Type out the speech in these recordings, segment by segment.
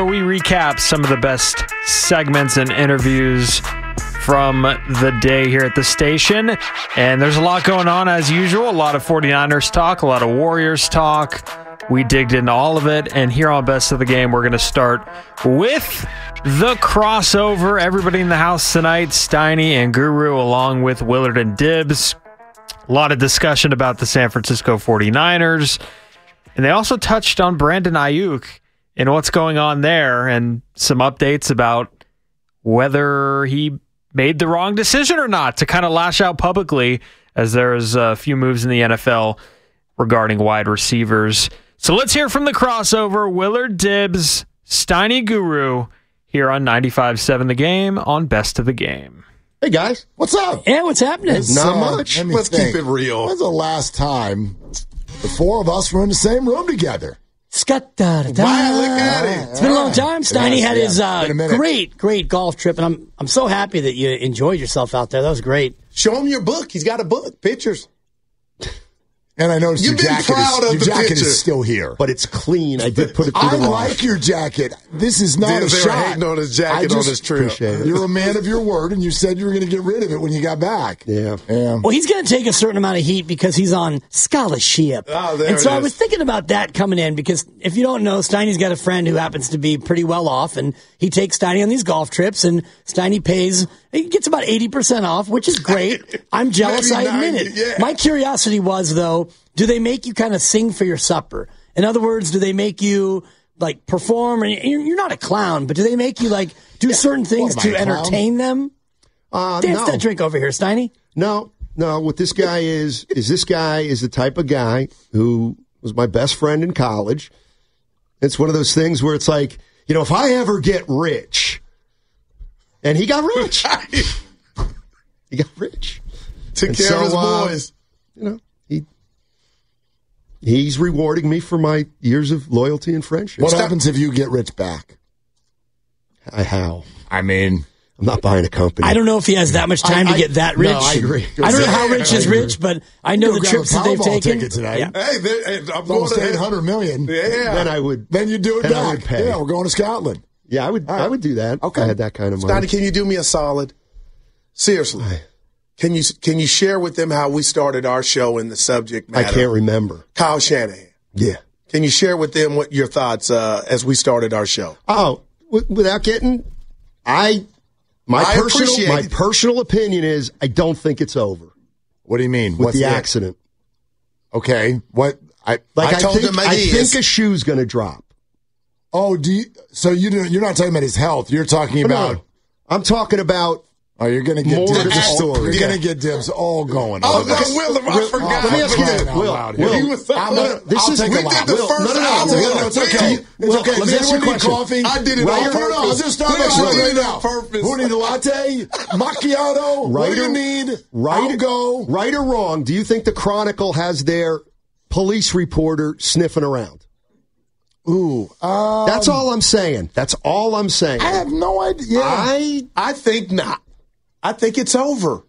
we recap some of the best segments and interviews from the day here at the station. And there's a lot going on as usual. A lot of 49ers talk, a lot of Warriors talk. We digged into all of it. And here on Best of the Game, we're going to start with the crossover. Everybody in the house tonight, Steiny and Guru, along with Willard and Dibbs. A lot of discussion about the San Francisco 49ers. And they also touched on Brandon Ayuk and what's going on there and some updates about whether he made the wrong decision or not to kind of lash out publicly, as there's a few moves in the NFL regarding wide receivers. So let's hear from the crossover. Willard, Dibbs, Steiny, Guru here on 95.7 The Game on Best of the Game. Hey, guys. What's up? Yeah, what's happening? Not much. Let's keep it real. When's the last time the four of us were in the same room together? Why, look at it. It's been a long time. Steiny had his been a minute. great golf trip, and I'm so happy that you enjoyed yourself out there. That was great. Show him your book. He's got a book. Pictures. And I noticed You've your been jacket, proud of your the jacket picture. is still here. But it's clean. I did put it through I the wash. like your jacket. This is not They a were shot. hating on his jacket on his trip. Appreciate it. You're a man of your word, and you said you were going to get rid of it when you got back. Yeah. Well, he's going to take a certain amount of heat because he's on scholarship. Oh, there and so it I is. was thinking about that coming in because if you don't know, Steiny's got a friend who happens to be pretty well off, and he takes Steiny on these golf trips, and Steiny he gets about 80% off, which is great. I'm jealous, Maybe I admit 90, it. yeah. My curiosity was, though, do they make you kind of sing for your supper? In other words, do they make you like perform? And you're not a clown, but do they make you like do certain things What, am I to a clown? entertain them? Dance No. that drink over here, Steiny. No. What this guy is this guy is the type of guy who was my best friend in college. It's one of those things where it's like, if I ever get rich, and he got rich. He got rich. Took care of his boys. He's rewarding me for my years of loyalty and friendship. What happens if you get rich back? How? I mean, I'm not buying a company. I don't know if he has that much time to get that rich. No, I agree. I don't know how rich is I agree. rich, but I know the grab trips a that they've Powerball taken. ticket tonight. Yeah. Hey, I'm going almost to $800 million. Yeah. Then I would. Then you do it Then I back. would pay. Yeah, we're going to Scotland. Yeah, I would. I would do that. Okay. If I had that kind of money. Steiny, can you do me a solid? Seriously. Can you share with them how we started our show in the subject I matter? can't remember. Kyle Shanahan. Yeah. Can you share with them what your thoughts as we started our show? Oh, without getting, my appreciate it. personal opinion is I don't think it's over What do you mean? with the accident. Okay. What? I told think, them it I is. think a shoe's going to drop. Oh, so you're not talking about his health. You're talking about. No, I'm talking about. Oh, you're going to get More to Dibbs the all- story. You're going to get Dibbs all going. Oh, over no, this. Will, I forgot. Let me ask you this, Crying out Will. loud Will, here. He was- I'll take we a lot. did the Will, first no, hour. No, it's okay. It's Will, okay. let me Does ask you a anyone need question. coffee? I did it Will, on no, purpose. I'll just start Will, my I show did right it now. on purpose. Who need a latte? Macchiato? What do you need? I'll go. Right or wrong, do you think the Chronicle has their police reporter sniffing around? Ooh. That's all I'm saying. That's all I'm saying. I have no idea. I think not. I think it's over.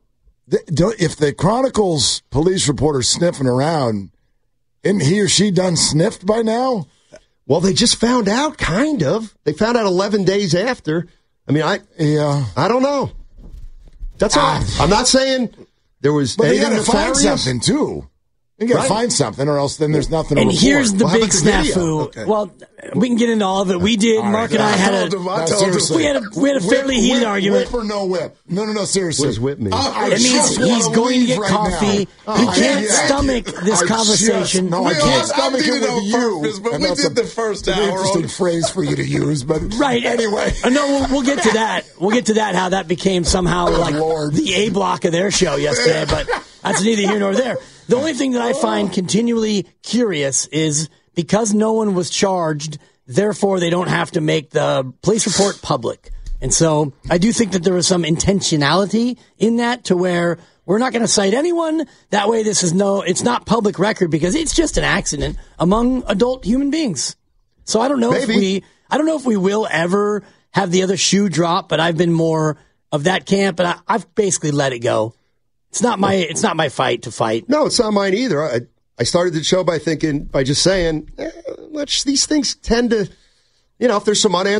If the Chronicle's police reporter sniffing around, isn't he or she done sniffed by now? Well, they just found out, kind of. They found out 11 days after. I mean, I don't know. That's all. I'm not saying there was But they anything got to find nefarious. something, too. You got to Right. find something, or else then there's nothing to And report. here's the Well, how big about the video? snafu. Okay. Well, we can get into all of it. We did. All right, Mark and I I had told him, I a. told him. seriously. We had a fairly heated argument. Whip or no whip? No, seriously. What does whip mean? I It means just he's wanna going to leave get right coffee. now. He Oh, can't yeah. stomach this I conversation. Just, no, I Will, can't I stomach did it it on with you. purpose, but And we that's did the first an hour interesting on- phrase for you to use, but Right. anyway. No, we'll get to that. We'll get to that, how that became somehow like Lord. the A block of their show yesterday, but that's neither here nor there. The only thing that I find continually curious is because no one was charged, therefore they don't have to make the police report public. And so I do think that there was some intentionality in that to where we're not going to cite anyone. That way it's not public record because it's just an accident among adult human beings. So I don't know I don't know if we will ever have the other shoe drop, but I've been more of that camp, and I've basically let it go. It's not my fight to fight. No, it's not mine either. I started the show by just saying, these things tend to, if there's some unanswered